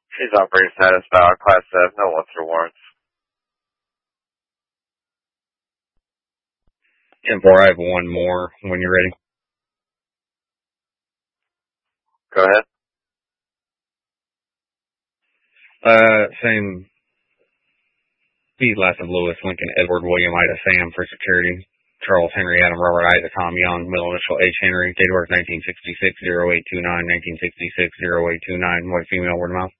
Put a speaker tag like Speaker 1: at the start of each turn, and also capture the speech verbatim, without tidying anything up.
Speaker 1: She's operating status about class F, no wants or warrants.
Speaker 2: ten four, I have one more when you're ready.
Speaker 1: Go ahead.
Speaker 2: Uh, same. P, last of Lewis, Lincoln, Edward, William, Ida, Sam for security. Charles, Henry, Adam, Robert, Isaac, Tom, Young, middle initial H. Henry, date of birth nineteen sixty-six, oh eight two nine, nineteen sixty-six, oh eight two nine, white female, word of mouth.